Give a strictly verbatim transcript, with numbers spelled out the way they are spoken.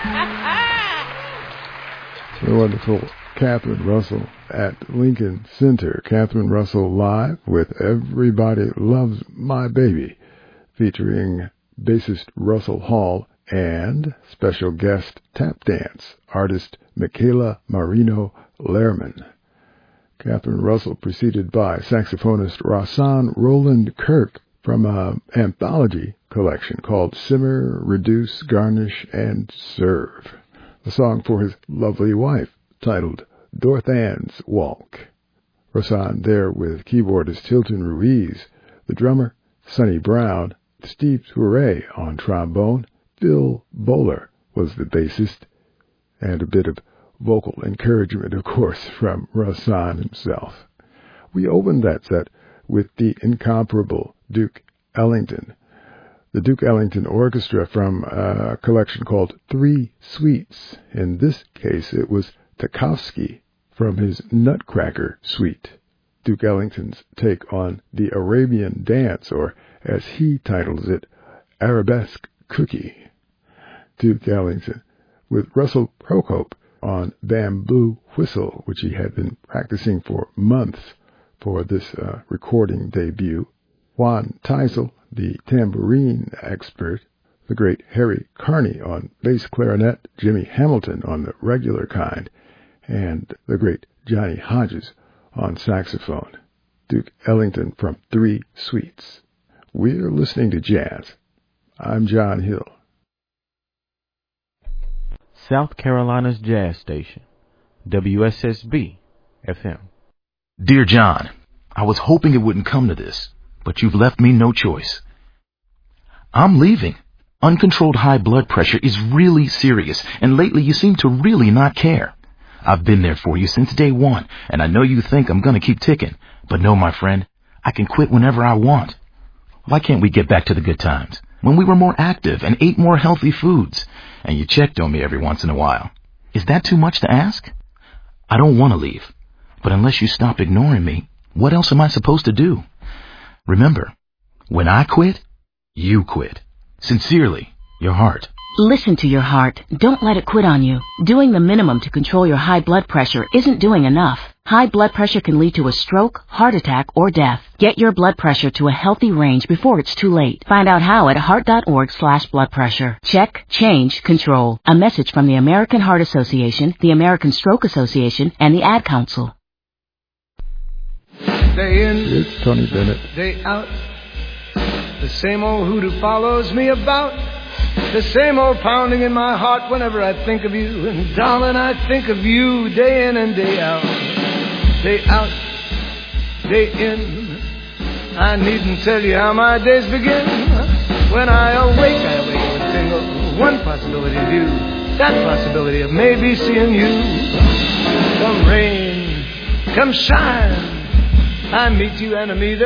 The wonderful Catherine Russell at Lincoln Center. Catherine Russell live with Everybody Loves My Baby, featuring bassist Russell Hall and special guest tap dance artist Michaela Marino Lehrman. Catherine Russell preceded by saxophonist Rahsaan Roland Kirk from an anthology collection called Simmer, Reduce, Garnish, and Serve. A song for his lovely wife titled Dorthan's Walk. Rahsaan there with keyboardist Hilton Ruiz, the drummer Sonny Brown, Steve Toure on trombone, Phil Bowler was the bassist, and a bit of vocal encouragement, of course, from Rahsaan himself. We opened that set with the incomparable Duke Ellington. The Duke Ellington Orchestra from a collection called Three Suites. In this case, it was Tchaikovsky from his Nutcracker Suite. Duke Ellington's take on the Arabian Dance, or as he titles it, Arabesque Cookie. Duke Ellington with Russell Procope on Bamboo Whistle, which he had been practicing for months for this uh, recording debut. Juan Teisel, the tambourine expert, the great Harry Carney on bass clarinet, Jimmy Hamilton on the regular kind, and the great Johnny Hodges on saxophone. Duke Ellington from Three Suites. We're listening to jazz. I'm John Hill. South Carolina's jazz station, W S S B F M. Dear John, I was hoping it wouldn't come to this, but you've left me no choice. I'm leaving. Uncontrolled high blood pressure is really serious, and lately you seem to really not care. I've been there for you since day one, and I know you think I'm going to keep ticking, but no, my friend, I can quit whenever I want. Why can't we get back to the good times, when we were more active and ate more healthy foods, and you checked on me every once in a while? Is that too much to ask? I don't want to leave, but unless you stop ignoring me, what else am I supposed to do? Remember, when I quit, you quit. Sincerely, your heart. Listen to your heart. Don't let it quit on you. Doing the minimum to control your high blood pressure isn't doing enough. High blood pressure can lead to a stroke, heart attack, or death. Get your blood pressure to a healthy range before it's too late. Find out how at heart.org slash blood pressure. Check, change, control. A message from the American Heart Association, the American Stroke Association, and the Ad Council. Day in, it's Tony Bennett. Day out. The same old hoodoo follows me about. The same old pounding in my heart whenever I think of you. And darling, I think of you day in and day out. Day out, day in. I needn't tell you how my days begin. When I awake, I awake with a single one possibility of you. That possibility of maybe seeing you. Come rain, come shine, I meet you and I meet